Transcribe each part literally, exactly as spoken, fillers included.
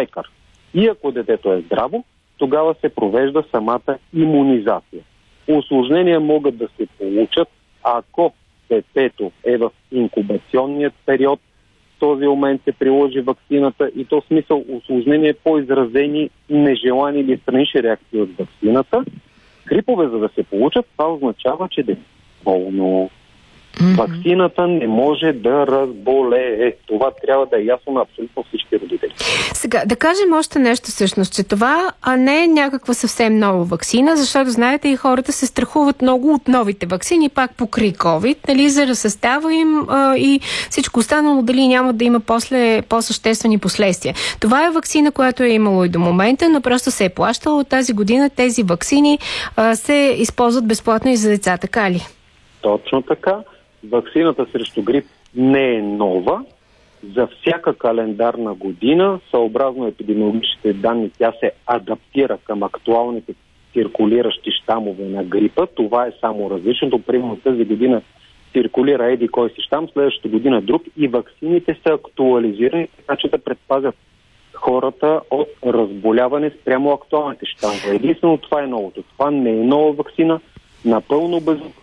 лекар. И ако детето е здраво, тогава се провежда самата имунизация. Усложнения могат да се получат, ако детето е в инкубационният период, в този момент се приложи ваксината и то в смисъл усложнение по-изразени, нежелани или странични реакции от ваксината. Грипове, за да се получат, това означава, че детето е болно. Mm-hmm. Ваксината не може да разболее. Това трябва да е ясно на абсолютно всички родители. Сега, да кажем още нещо всъщност, че това а не е някаква съвсем нова ваксина, защото знаете и хората се страхуват много от новите ваксини, пак покри COVID, нали, за състава им а, и всичко останало, дали няма да има после по-съществени последствия. Това е ваксина, която е имало и до момента, но просто се е плащало от тази година. Тези ваксини а, се използват безплатно и за деца, така ли? Точно така. Ваксината срещу грип не е нова. За всяка календарна година, съобразно епидемиологичните данни, тя се адаптира към актуалните циркулиращи щамове на грипа. Това е само различното. Примерно тази година циркулира еди кой си щам, следващата година друг и ваксините са актуализирани, така че да предпазят хората от разболяване спрямо актуалните щамове. Единствено това е новото. Това не е нова ваксина, напълно безопасна,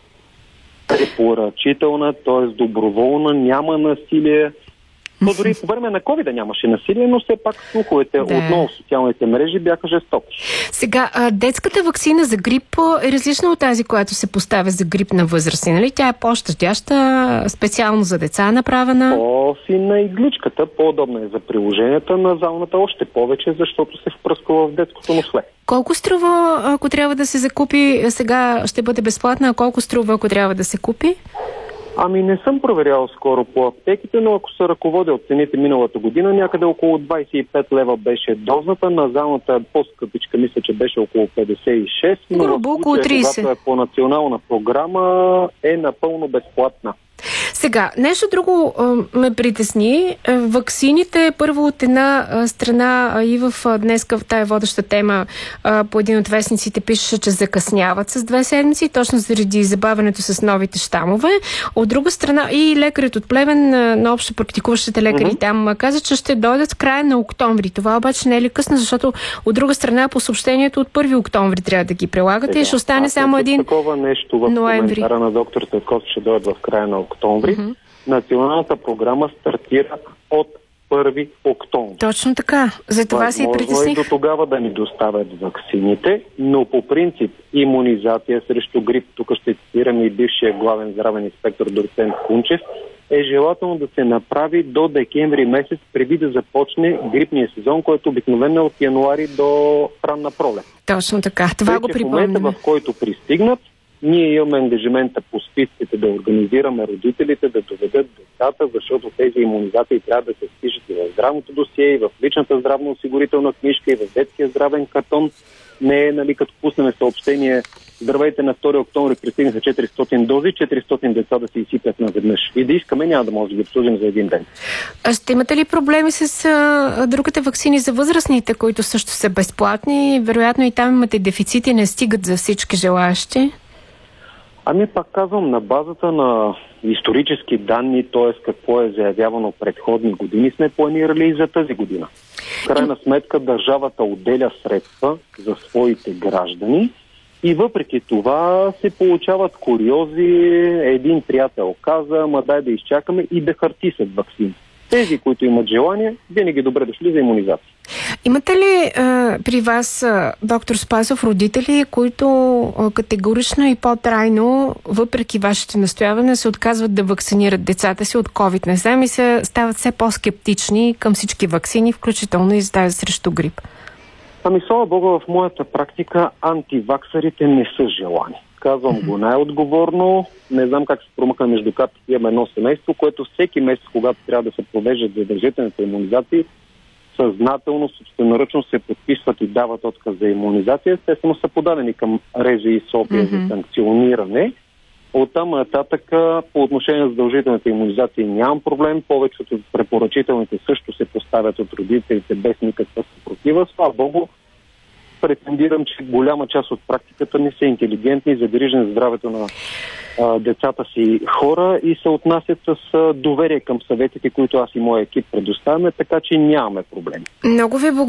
препоръчителна, т.е. доброволна, няма насилие. Но дори по време на ковида нямаше насилие, но все пак слуховете да. отново в социалните мрежи бяха жестоки. Сега, а, детската ваксина за грип е различна от тази, която се поставя за грип на възрастни, нали? Тя е по-щадяща, специално за деца направена. По-финна игличката, по-удобна е за приложенията, назалната още повече, защото се впръсква в детското носле. Колко струва, ако трябва да се закупи? Сега ще бъде безплатна, а колко струва, ако трябва да се купи? Ами не съм проверял скоро по аптеките, но ако се ръководя от цените миналата година, някъде около двадесет и пет лева беше дозната, назалната по-скъпичка мисля, че беше около петдесет и шест, но грубо около тридесет. Когато е по национална програма, е напълно безплатна. Сега, нещо друго а, ме притесни. Ваксините, първо от една а, страна а, и в а, днеска в тая водеща тема а, по един от вестниците пишеше, че закъсняват с две седмици, точно заради забавянето с новите щамове. От друга страна и лекарят от Плевен, на общо практикуващите лекари mm-hmm. там, каза, че ще дойдат в края на октомври. Това обаче не е ли късно, защото от друга страна по съобщението от първи октомври трябва да ги прилагате и ще остане само един такова нещо в ноември. Коментара на доктор Цветков ще дойдат в края на октомври. Mm-hmm. Националната програма стартира от първи октомври. Точно така. За това си и притесних. И до тогава да ни доставят ваксините, но по принцип имунизация срещу грип, тук ще цитирам и бившия главен здравен инспектор доцент Кунчев, е желателно да се направи до декември месец, преди да започне грипния сезон, който обикновено е от януари до ранна пролет. Точно така. Това го припомняме. В момента, в който пристигнат, ние имаме ангажимента по списъците да организираме родителите, да доведат децата, защото тези имунизации трябва да се впишат и в здравното досие, и в личната здравноосигурителна книжка, и в детския здравен картон. Не е, нали, като пуснем съобщение, здравейте, на втори октомври пристигнаха четиристотин дози, четиристотин деца да се изсипят наведнъж. И да искаме, няма да може да ги обслужим за един ден. А ще имате ли проблеми с а, другите ваксини за възрастните, които също са безплатни? Вероятно и там имате дефицити, не стигат за всички желаящи? Ами пак казвам, на базата на исторически данни, т.е. какво е заявявано предходни години, сме планирали и за тази година. В крайна сметка държавата отделя средства за своите граждани и въпреки това се получават куриози. Един приятел каза, ма дай да изчакаме и да хартисат ваксини. Тези, които имат желание, винаги добре дошли за имунизация. Имате ли а, при вас, а, доктор Спасов, родители, които а, категорично и по-трайно, въпреки вашите настояване, се отказват да вакцинират децата си от COVID? Не знам и се стават все по-скептични към всички ваксини, включително и за тази срещу грип? Ами, слава Бога, в моята практика антиваксарите не са желани. Казвам mm-hmm. го най-отговорно. Не знам как се промъкна между капите. Имаме едно семейство, което всеки месец, когато трябва да се провеждат задължителните имунизации, съзнателно, собственоръчно се подписват и дават отказ за имунизация. Естествено са подадени към РЗИ София mm-hmm. за санкциониране. Оттам нататък по отношение на задължителните имунизации нямам проблем. Повечето от препоръчителните също се поставят от родителите без никаква съпротива. Слава Богу, претендирам, че голяма част от практиката ни са интелигентни, загрижени за здравето на а, децата си хора и се отнасят с а, доверие към съветите, които аз и моя екип предоставяме, така че нямаме проблеми. Много ви благодаря.